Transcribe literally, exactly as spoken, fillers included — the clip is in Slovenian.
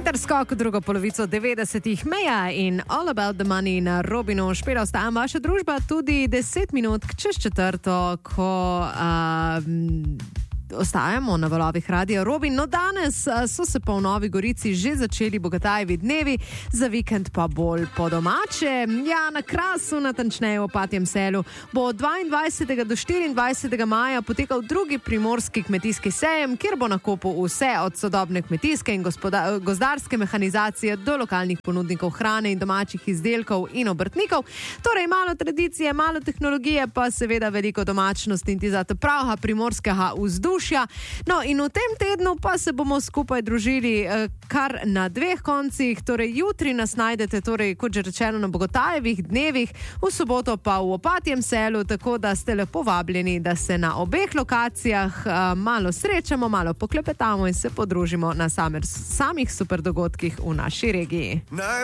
Hiter skok v drugo polovico devetdesetih, Meja in All About the Money na Robinu. Špela, ostaja vaša družba tudi deset minut čez četrto, ko uh, ostajamo na valovih radia Robin. No, danes uh, so se pa v Novi Gorici že začeli Bogatajevi dnevi, za vikend pa bolj po domače. Ja, na Krasu, natančneje v Opatjem selu, bo od dvaindvajsetega do štiriindvajsetega maja potekal drugi primorski kmetijski sejem, kjer bo na kopu vse od sodobne kmetijske in gospoda, gozdarske mehanizacije do lokalnih ponudnikov hrane in domačih izdelkov in obrtnikov. Torej, malo tradicije, malo tehnologije, pa seveda veliko domačnosti in tizata pravha primorskega vzdušja. No, in v tem tednu pa se bomo skupaj družili eh, kar na dveh koncih. Torej, jutri nas najdete, torej, kot že rečeno, na Bogotajevih dnevih, v soboto pa v Opatjem selu, tako da ste lepo vabljeni, da se na obeh lokacijah eh, malo srečamo, malo poklepetamo in se podružimo na samer, samih super dogodkih v naši regiji.